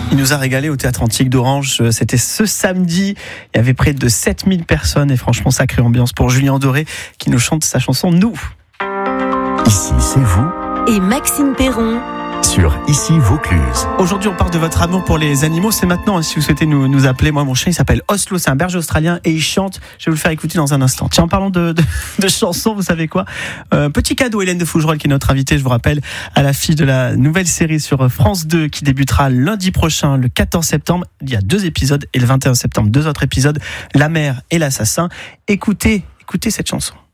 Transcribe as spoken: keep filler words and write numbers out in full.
Il nous a régalé au Théâtre Antique d'Orange. C'était ce samedi. Il y avait près de sept mille personnes et franchement, sacrée ambiance pour Julien Doré qui nous chante sa chanson Nous. Ici, c'est vous. Et Maxime Perron. Sur Ici Vaucluse. Aujourd'hui, on parle de votre amour pour les animaux. C'est maintenant, hein, si vous souhaitez nous, nous appeler. Moi, mon chien, il s'appelle Oslo. C'est un berger australien et il chante. Je vais vous le faire écouter dans un instant. Tiens, en parlant de, de, de chansons, vous savez quoi euh, Petit cadeau, Hélène de Fougerolles, qui est notre invitée, je vous rappelle, à l'affiche de la nouvelle série sur France deux qui débutera lundi prochain, le quatorze septembre. Il y a deux épisodes et le vingt et un septembre, deux autres épisodes. La mère et l'assassin. Écoutez, écoutez cette chanson.